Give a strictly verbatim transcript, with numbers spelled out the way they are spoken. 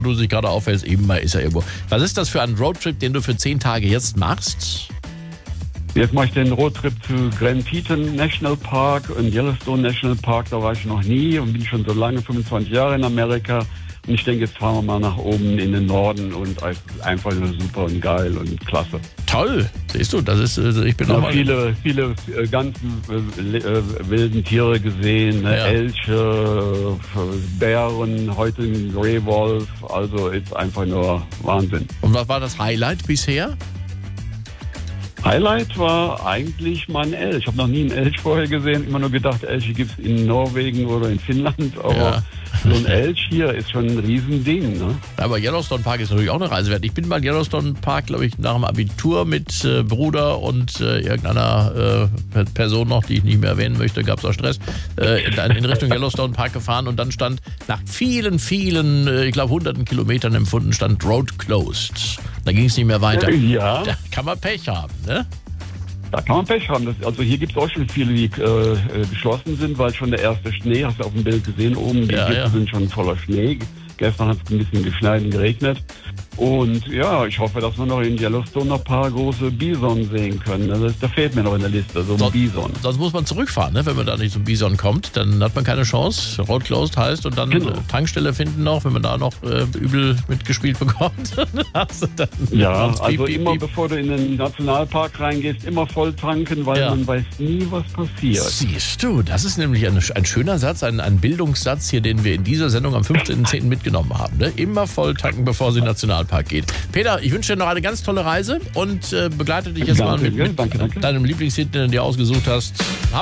du dich gerade aufhältst, eben mal ist er irgendwo. Was ist das für ein Roadtrip, den du für zehn Tage jetzt machst? Jetzt mache ich den Roadtrip zu Grand Teton National Park und Yellowstone National Park. Da war ich noch nie und bin schon so lange, fünfundzwanzig Jahre in Amerika. Und ich denke, jetzt fahren wir mal nach oben in den Norden und einfach nur super und geil und klasse. Toll, siehst du, das ist, also ich bin ja, auch mal viele, viele äh, ganz äh, äh, wilden Tiere gesehen, ne? Ja. Elche, äh, Bären, heute ein Grey Wolf, also ist einfach nur Wahnsinn. Und was war das Highlight bisher? Highlight war eigentlich mal ein Elch. Ich habe noch nie einen Elch vorher gesehen, immer nur gedacht, Elche gibt es in Norwegen oder in Finnland, aber Ja. so ein Elch hier ist schon ein Riesending. Ne? Aber Yellowstone Park ist natürlich auch eine Reise wert. Ich bin mal Yellowstone Park, glaube ich, nach dem Abitur mit äh, Bruder und äh, irgendeiner äh, Person noch, die ich nicht mehr erwähnen möchte, gab es auch Stress, äh, in, in Richtung Yellowstone Park gefahren und dann stand nach vielen, vielen, äh, ich glaube hunderten Kilometern empfunden, stand Road Closed. Da ging es nicht mehr weiter. Ja. Da kann man Pech haben, ne? Da kann man Pech haben. Das, also hier gibt es auch schon viele, die äh, geschlossen sind, weil schon der erste Schnee, hast du auf dem Bild gesehen, oben die Ja, Gipfel ja. sind schon voller Schnee. Gestern hat es ein bisschen geschneit und geregnet. Und ja, ich hoffe, dass wir noch in Yellowstone noch ein paar große Bison sehen können. Also da fehlt mir noch in der Liste, so ein Sonst- Bison. Sonst muss man zurückfahren, ne? Wenn man da nicht zum Bison kommt, dann hat man keine Chance. Road Closed heißt und dann Genau. äh, Tankstelle finden noch, wenn man da noch äh, übel mitgespielt bekommt. Dann hast du dann Ja, sonst also piep, piep, immer piep. bevor du in den Nationalpark reingehst, immer voll tanken, weil Ja. man weiß nie, was passiert. Siehst du, das ist nämlich ein, ein schöner Satz, ein, ein Bildungssatz hier, den wir in dieser Sendung am fünfzehnten zehnten mitgenommen haben. Ne? Immer voll tanken, bevor sie in den Nationalpark geht. Peter, ich wünsche dir noch eine ganz tolle Reise und äh, begleite dich jetzt Danke, mal mit, gell? mit Danke, danke. deinem Lieblingshit, den du dir ausgesucht hast. Hab